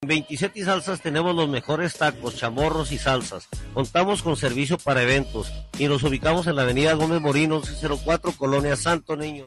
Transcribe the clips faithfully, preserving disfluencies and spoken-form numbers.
veintisiete y Salsas tenemos los mejores tacos, chamorros y salsas. Contamos con servicio para eventos y nos ubicamos en la avenida Gómez Morín once cero cuatro, Colonia Santo Niño.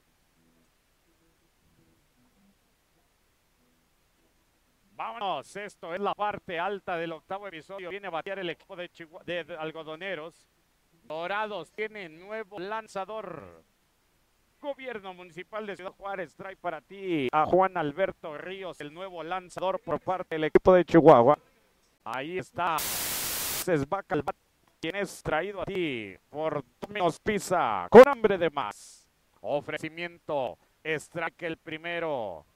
Vámonos, esto es la parte alta del octavo episodio. Viene a batear el equipo de, Chihu de Algodoneros. Dorados tiene nuevo lanzador. Gobierno Municipal de Ciudad Juárez trae para ti a Juan Alberto Ríos, el nuevo lanzador por parte del equipo de Chihuahua. Ahí está Sesbacalbat, quien es traído a ti por Domino's Pizza, con hambre de más. Ofrecimiento, strike el primero.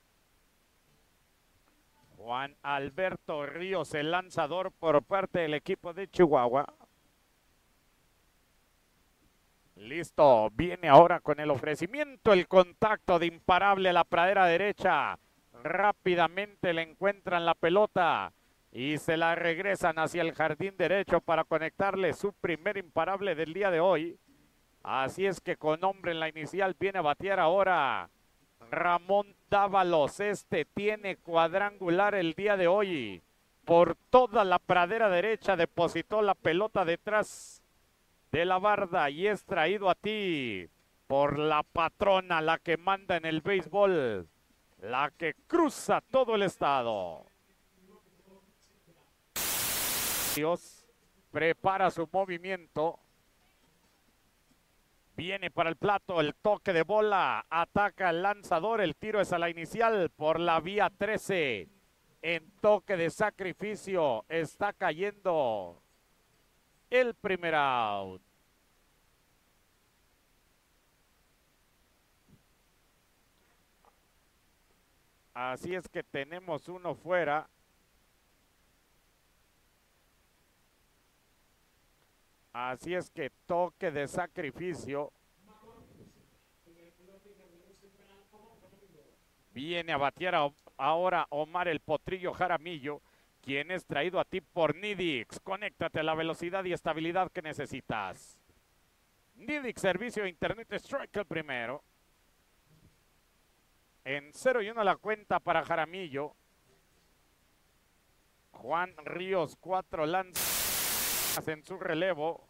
Juan Alberto Ríos, el lanzador por parte del equipo de Chihuahua. Listo, viene ahora con el ofrecimiento, el contacto de imparable a la pradera derecha. Rápidamente le encuentran la pelota y se la regresan hacia el jardín derecho para conectarle su primer imparable del día de hoy. Así es que con hombre en la inicial viene a batear ahora Ramón Dávalos. Este tiene cuadrangular el día de hoy. Por toda la pradera derecha depositó la pelota detrás de la barda y es traído a ti por la patrona, la que manda en el béisbol, la que cruza todo el estado. Dios prepara su movimiento. Viene para el plato, el toque de bola, ataca el lanzador, el tiro es a la inicial por la vía trece. En toque de sacrificio está cayendo el primer out. Así es que tenemos uno fuera. Así es que toque de sacrificio. Viene a batear a, ahora Omar el Potrillo Jaramillo, quien es traído a ti por Nidix. Conéctate a la velocidad y estabilidad que necesitas. Nidix, servicio de internet, strike el primero. En cero y uno la cuenta para Jaramillo. Juan Ríos, cuatro lanzas en su relevo.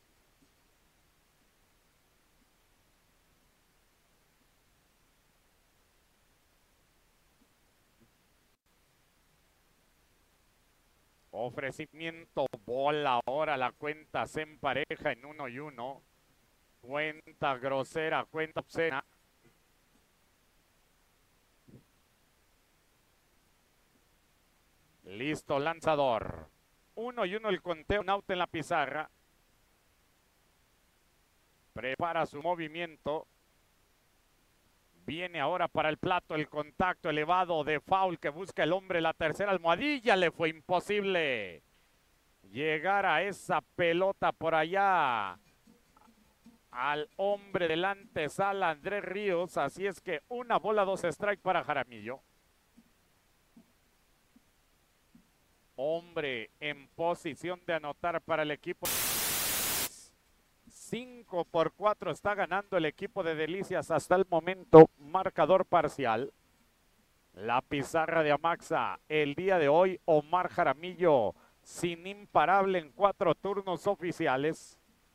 Ofrecimiento, bola, ahora la cuenta se empareja en uno y uno. Cuenta grosera, cuenta obscena. Listo, lanzador. Uno y uno el conteo, un out en la pizarra. Prepara su movimiento. Viene ahora para el plato el contacto elevado de foul que busca el hombre. La tercera almohadilla, le fue imposible llegar a esa pelota por allá al hombre del antesala, Andrés Ríos. Así es que una bola, dos strike para Jaramillo. Hombre en posición de anotar para el equipo. cinco por cuatro está ganando el equipo de Delicias hasta el momento. Marcador parcial. La pizarra de Amaxa el día de hoy. Omar Jaramillo sin imparable en cuatro turnos oficiales.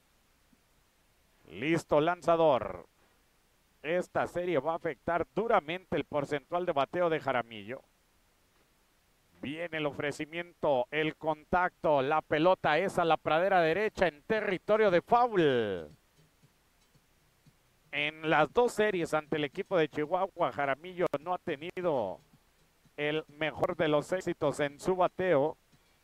Listo, lanzador. Esta serie va a afectar duramente el porcentual de bateo de Jaramillo. Viene el ofrecimiento, el contacto, la pelota es a la pradera derecha en territorio de foul. En las dos series ante el equipo de Chihuahua, Jaramillo no ha tenido el mejor de los éxitos en su bateo.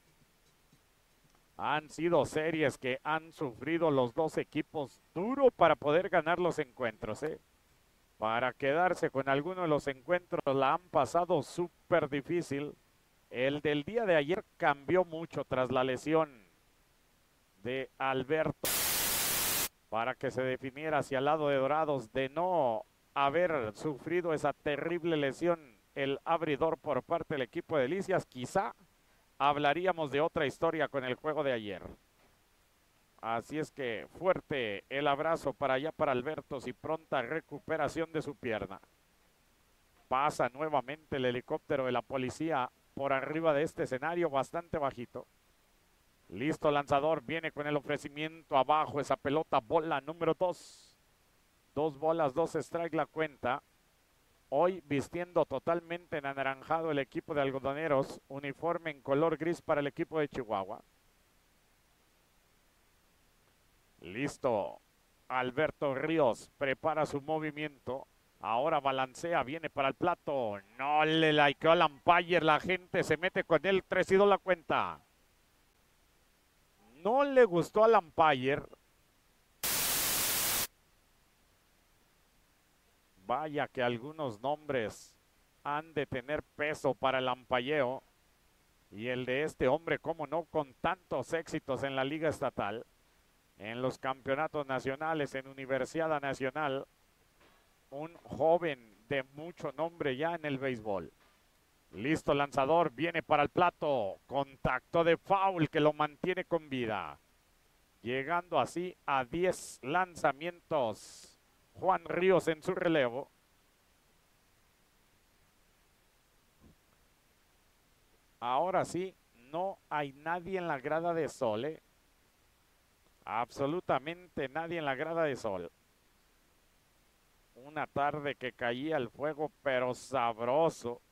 Han sido series que han sufrido los dos equipos duro para poder ganar los encuentros, ¿eh? Para quedarse con alguno de los encuentros la han pasado súper difícil. El del día de ayer cambió mucho tras la lesión de Alberto para que se definiera hacia el lado de Dorados. De no haber sufrido esa terrible lesión el abridor por parte del equipo de Delicias, quizá hablaríamos de otra historia con el juego de ayer. Así es que fuerte el abrazo para allá para Alberto y pronta recuperación de su pierna. Pasa nuevamente el helicóptero de la policía por arriba de este escenario, bastante bajito. Listo, lanzador, viene con el ofrecimiento abajo, esa pelota, bola número dos. Dos bolas, dos strike la cuenta. Hoy vistiendo totalmente en anaranjado el equipo de algodoneros, uniforme en color gris para el equipo de Chihuahua. Listo, Alberto Ríos prepara su movimiento. Ahora balancea, viene para el plato. No le likeó al umpire, la gente se mete con él, tres y dos la cuenta. No le gustó al umpire. Vaya que algunos nombres han de tener peso para el ampalleo. Y el de este hombre, cómo no, con tantos éxitos en la Liga Estatal, en los campeonatos nacionales, en Universidad Nacional. Un joven de mucho nombre ya en el béisbol. Listo, lanzador, viene para el plato. Contacto de foul que lo mantiene con vida. Llegando así a diez lanzamientos. Juan Ríos en su relevo. Ahora sí, no hay nadie en la grada de Sol, ¿eh? Absolutamente nadie en la grada de Sol. Una tarde que caía el fuego, pero sabroso.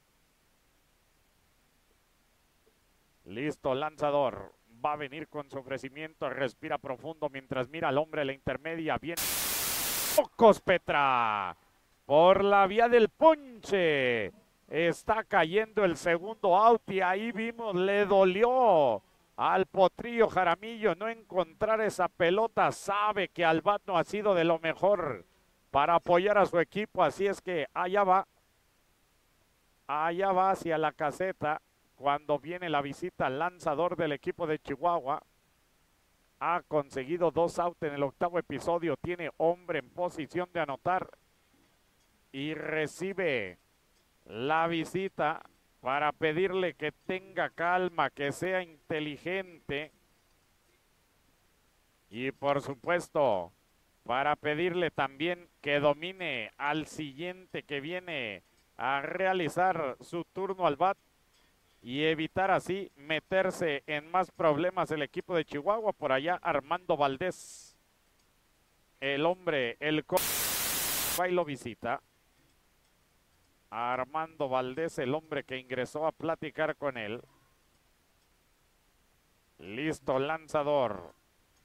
Listo, lanzador. Va a venir con su ofrecimiento. Respira profundo mientras mira al hombre de la intermedia. Bien. Pocos Petra. Por la vía del ponche. Está cayendo el segundo out y ahí vimos, le dolió al Potrillo Jaramillo no encontrar esa pelota. Sabe que al bat no ha sido de lo mejor para apoyar a su equipo, así es que allá va, allá va hacia la caseta cuando viene la visita al lanzador del equipo de Chihuahua. Ha conseguido dos outs en el octavo episodio, tiene hombre en posición de anotar y recibe la visita para pedirle que tenga calma, que sea inteligente y por supuesto para pedirle también que domine al siguiente que viene a realizar su turno al bat y evitar así meterse en más problemas el equipo de Chihuahua. Por allá Armando Valdés, el hombre, el co va y lo visita. Armando Valdés, el hombre que ingresó a platicar con él. Listo, lanzador.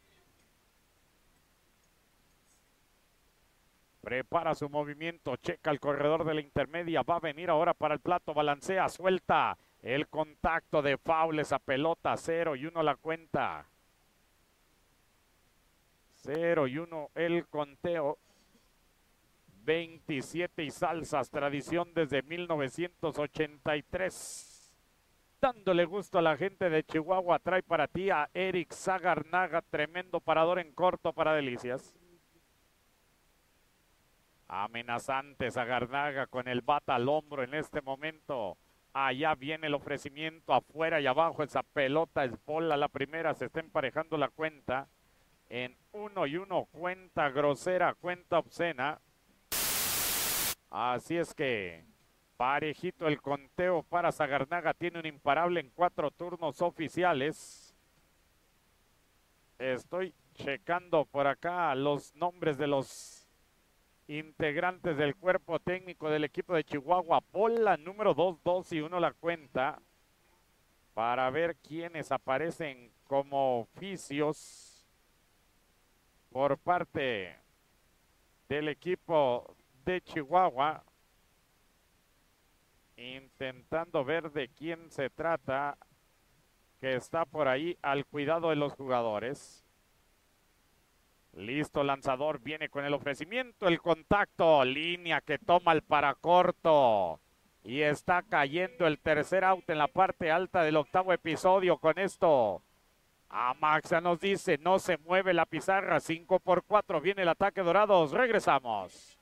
Prepara su movimiento, checa el corredor de la intermedia, va a venir ahora para el plato, balancea, suelta el contacto de foul, esa pelota, cero y uno la cuenta. Cero y uno el conteo. veintisiete y salsas, tradición desde mil novecientos ochenta y tres. Dándole gusto a la gente de Chihuahua, trae para ti a Eric Zagarnaga, tremendo parador en corto para Delicias. Amenazante Zagarnaga con el bata al hombro en este momento. Allá viene el ofrecimiento, afuera y abajo, esa pelota es bola, la primera, se está emparejando la cuenta. En uno y uno, cuenta grosera, cuenta obscena. Así es que parejito el conteo para Zagarnaga, tiene un imparable en cuatro turnos oficiales. Estoy checando por acá los nombres de los integrantes del cuerpo técnico del equipo de Chihuahua. Bola número dos, dos y uno la cuenta para ver quiénes aparecen como oficios por parte del equipo de Chihuahua, intentando ver de quién se trata, que está por ahí al cuidado de los jugadores. Listo, lanzador, viene con el ofrecimiento, el contacto, línea que toma el paracorto y está cayendo el tercer out en la parte alta del octavo episodio. Con esto Amaxa nos dice, no se mueve la pizarra, cinco por cuatro, viene el ataque Dorados, regresamos.